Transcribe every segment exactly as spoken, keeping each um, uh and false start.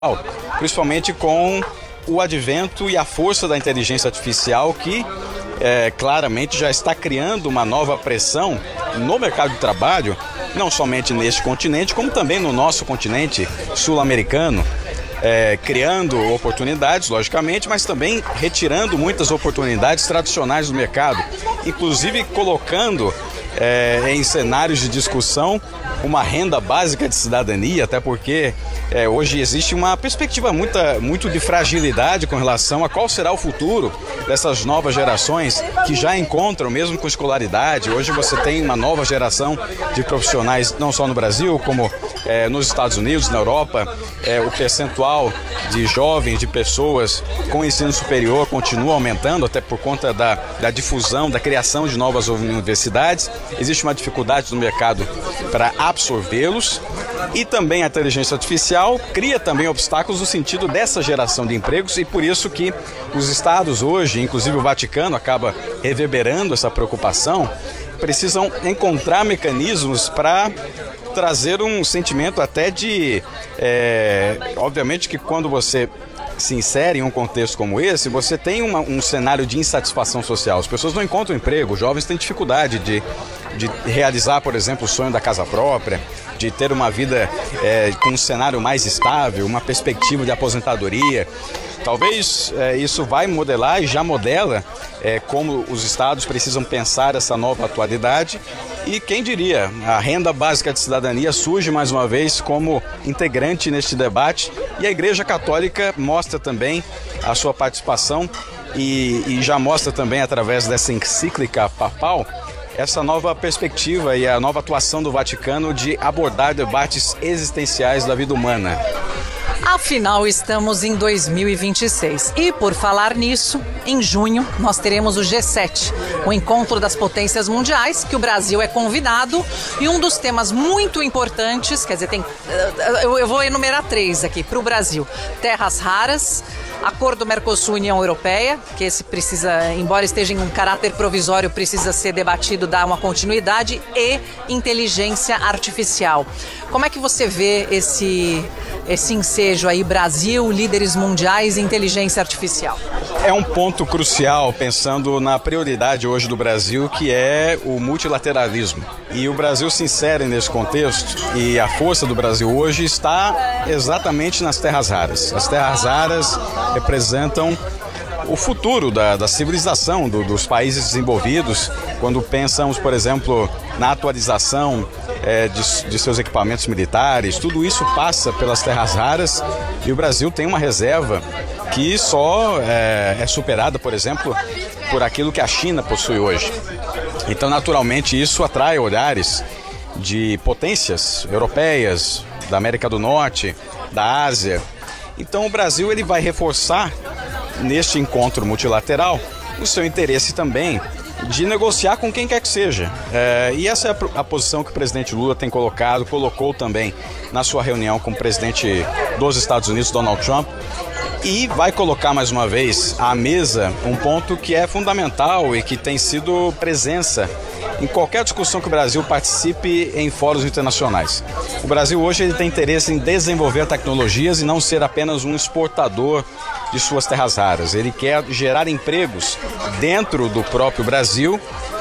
principalmente com o advento e a força da inteligência artificial que é, claramente já está criando uma nova pressão no mercado de trabalho, não somente neste continente, como também no nosso continente sul-americano, é, criando oportunidades, logicamente, mas também retirando muitas oportunidades tradicionais do mercado, inclusive colocando é, em cenários de discussão uma renda básica de cidadania, até porque é, hoje existe uma perspectiva muita, muito de fragilidade com relação a qual será o futuro dessas novas gerações que já encontram, mesmo com escolaridade. Hoje você tem uma nova geração de profissionais, não só no Brasil, como é, nos Estados Unidos, na Europa. É, o percentual de jovens, de pessoas com ensino superior continua aumentando, até por conta da, da difusão, da criação de novas universidades. Existe uma dificuldade no mercado para absorvê-los, e também a inteligência artificial cria também obstáculos no sentido dessa geração de empregos, e por isso que os estados hoje, inclusive o Vaticano, acaba reverberando essa preocupação, precisam encontrar mecanismos para trazer um sentimento até de... É, obviamente que quando você se insere em um contexto como esse, você tem uma, um cenário de insatisfação social. As pessoas não encontram emprego, os jovens têm dificuldade de, de realizar, por exemplo, o sonho da casa própria, de ter uma vida é, com um cenário mais estável, uma perspectiva de aposentadoria. Talvez é, isso vai modelar e já modela é, como os estados precisam pensar essa nova atualidade. E quem diria, a renda básica de cidadania surge mais uma vez como integrante neste debate, e a Igreja Católica mostra também a sua participação e, e já mostra também através dessa encíclica papal essa nova perspectiva e a nova atuação do Vaticano de abordar debates existenciais da vida humana. Afinal, estamos em dois mil e vinte e seis e, por falar nisso, em junho nós teremos o G sete, o encontro das potências mundiais, que o Brasil é convidado, e um dos temas muito importantes, quer dizer, tem, eu, eu vou enumerar três aqui para o Brasil: terras raras, acordo Mercosul-União Europeia, que esse precisa, embora esteja em um caráter provisório, precisa ser debatido, dar uma continuidade, e inteligência artificial. Como é que você vê esse, esse ensejo aí, Brasil, líderes mundiais e inteligência artificial? É um ponto crucial, pensando na prioridade hoje do Brasil, que é o multilateralismo. E o Brasil se insere nesse contexto, e a força do Brasil hoje está exatamente nas terras raras. As terras raras representam o futuro da, da civilização do, dos países desenvolvidos, quando pensamos, por exemplo, na atualização é, de, de seus equipamentos militares. Tudo isso passa pelas terras raras, e o Brasil tem uma reserva que só é, é superada, por exemplo, por aquilo que a China possui hoje. Então, naturalmente, isso atrai olhares de potências europeias, da América do Norte, da Ásia. Então, o Brasil ele vai reforçar neste encontro multilateral o seu interesse também de negociar com quem quer que seja. É, e essa é a, a posição que o presidente Lula tem colocado, colocou também na sua reunião com o presidente dos Estados Unidos, Donald Trump, e vai colocar mais uma vez à mesa um ponto que é fundamental e que tem sido presença em qualquer discussão que o Brasil participe em fóruns internacionais. O Brasil hoje ele tem interesse em desenvolver tecnologias e não ser apenas um exportador de suas terras raras. Ele quer gerar empregos dentro do próprio Brasil,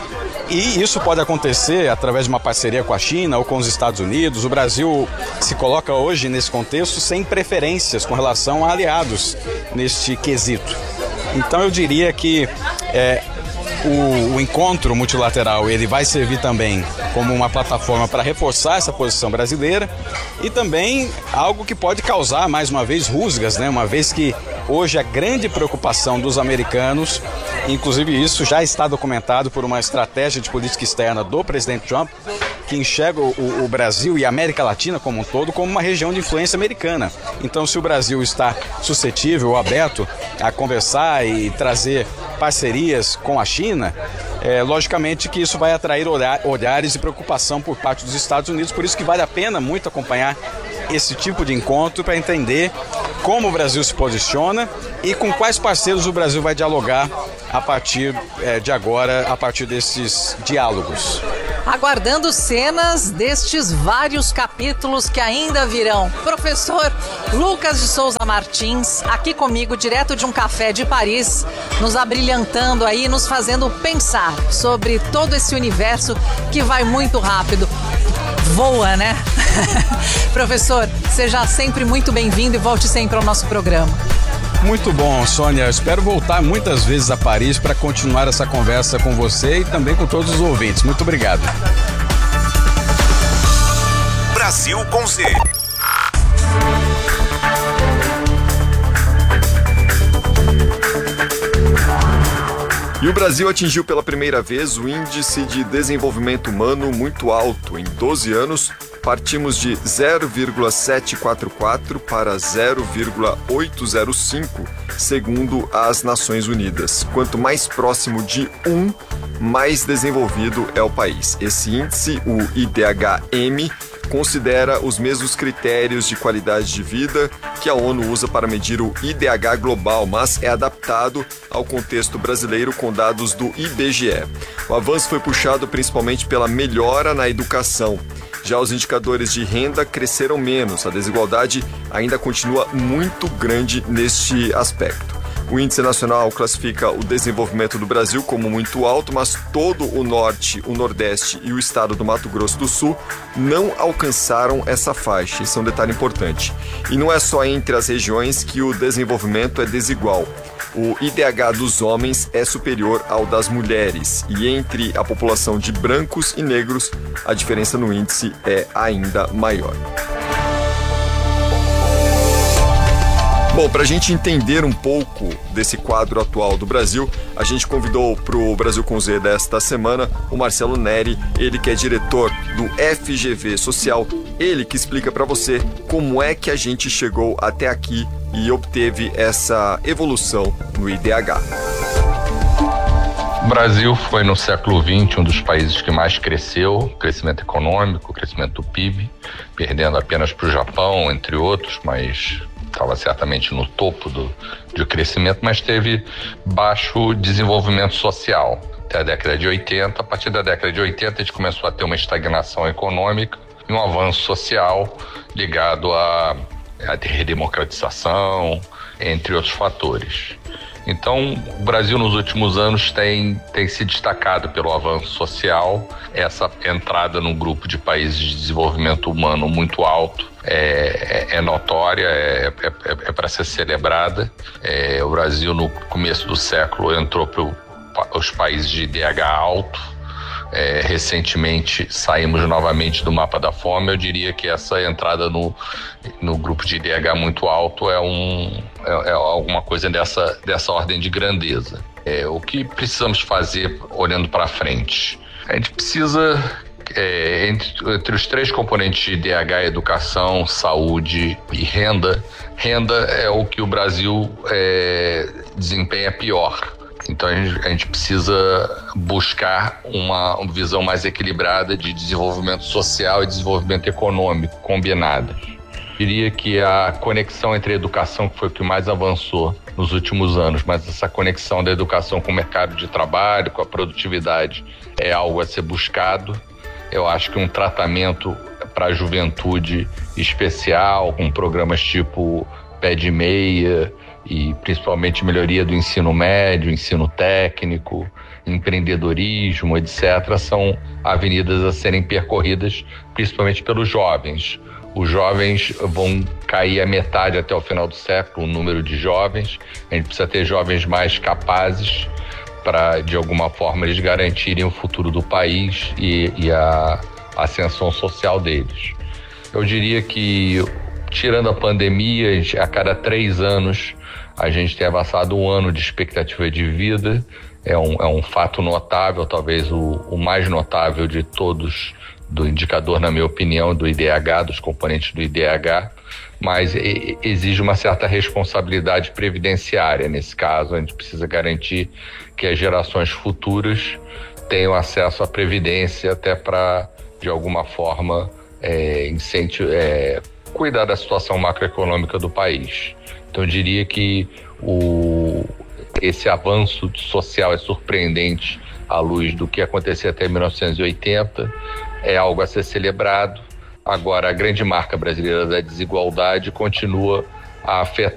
e isso pode acontecer através de uma parceria com a China ou com os Estados Unidos. O Brasil se coloca hoje nesse contexto sem preferências com relação a aliados neste quesito. Então eu diria que é, o, o encontro multilateral ele vai servir também como uma plataforma para reforçar essa posição brasileira, e também algo que pode causar mais uma vez rusgas, né? Uma vez que hoje a grande preocupação dos americanos, inclusive isso já está documentado por uma estratégia de política externa do presidente Trump, que enxerga o, o Brasil e a América Latina como um todo como uma região de influência americana. Então, se o Brasil está suscetível ou aberto a conversar e trazer parcerias com a China, é, logicamente que isso vai atrair olhar, olhares e preocupação por parte dos Estados Unidos. Por isso que vale a pena muito acompanhar esse tipo de encontro para entender como o Brasil se posiciona e com quais parceiros o Brasil vai dialogar a partir é, de agora, a partir desses diálogos. aguardando cenas destes vários capítulos que ainda virão. Professor Lucas de Souza Martins, aqui comigo, direto de um café de Paris, nos abrilhantando aí, nos fazendo pensar sobre todo esse universo que vai muito rápido. Voa, né? Professor, seja sempre muito bem-vindo e volte sempre ao nosso programa. Muito bom, Sônia. Eu espero voltar muitas vezes a Paris para continuar essa conversa com você e também com todos os ouvintes. Muito obrigado. Brasil com Z. E o Brasil atingiu pela primeira vez o Índice de Desenvolvimento Humano muito alto. Em doze anos, partimos de zero vírgula setecentos e quarenta e quatro para zero vírgula oitocentos e cinco, segundo as Nações Unidas. Quanto mais próximo de um, mais desenvolvido é o país. Esse índice, o I D H M, considera os mesmos critérios de qualidade de vida que a ONU usa para medir o I D H global, mas é adaptado ao contexto brasileiro com dados do I B G E. O avanço foi puxado principalmente pela melhora na educação. Já os indicadores de renda cresceram menos, a desigualdade ainda continua muito grande neste aspecto. O Índice Nacional classifica o desenvolvimento do Brasil como muito alto, mas todo o Norte, o Nordeste e o estado do Mato Grosso do Sul não alcançaram essa faixa. Isso é um detalhe importante. E não é só entre as regiões que o desenvolvimento é desigual. O I D H dos homens é superior ao das mulheres e entre a população de brancos e negros, a diferença no índice é ainda maior. Bom, para a gente entender um pouco desse quadro atual do Brasil, a gente convidou para o Brasil com Z desta semana o Marcelo Neri, ele que é diretor do F G V Social, ele que explica para você como é que a gente chegou até aqui e obteve essa evolução no I D H. O Brasil foi no século vinte um dos países que mais cresceu, crescimento econômico, crescimento do P I B, perdendo apenas para o Japão, entre outros, mas estava certamente no topo do, do crescimento, mas teve baixo desenvolvimento social. Até a década de oitenta, a partir da década de oitenta a gente começou a ter uma estagnação econômica e um avanço social ligado à, à redemocratização, entre outros fatores. Então, o Brasil nos últimos anos tem, tem se destacado pelo avanço social, essa entrada num grupo de países de desenvolvimento humano muito alto é, é, é notória, é, é, é, é para ser celebrada. É, o Brasil, no começo do século, entrou para os países de I D H alto. É, recentemente saímos novamente do mapa da fome. Eu diria que essa entrada no, no grupo de I D H muito alto é, um, é, é alguma coisa dessa, dessa ordem de grandeza. É, o que precisamos fazer olhando para frente? A gente precisa, é, entre, entre os três componentes de I D H, educação, saúde e renda, renda é o que o Brasil é, desempenha pior. Então a gente, a gente precisa buscar uma visão mais equilibrada de desenvolvimento social e desenvolvimento econômico combinadas. Diria que a conexão entre a educação, que foi o que mais avançou nos últimos anos, mas essa conexão da educação com o mercado de trabalho, com a produtividade, é algo a ser buscado. Eu acho que um tratamento para a juventude especial, com programas tipo Pé de Meia, e principalmente melhoria do ensino médio, ensino técnico, empreendedorismo, etcétera, são avenidas a serem percorridas principalmente pelos jovens. Os jovens vão cair a metade até o final do século, o número de jovens. A gente precisa ter jovens mais capazes para, de alguma forma, eles garantirem o futuro do país e, e a ascensão social deles. Eu diria que, tirando a pandemia, a cada três anos a gente tem avançado um ano de expectativa de vida. É um, é um fato notável, talvez o, o mais notável de todos, do indicador, na minha opinião, do I D H, dos componentes do I D H, mas e, exige uma certa responsabilidade previdenciária nesse caso. A gente precisa garantir que as gerações futuras tenham acesso à previdência até para, de alguma forma, é, incentivar, é, cuidar da situação macroeconômica do país. Então eu diria que o, esse avanço social é surpreendente à luz do que acontecia até mil novecentos e oitenta, é algo a ser celebrado. Agora, a grande marca brasileira da desigualdade continua a afetar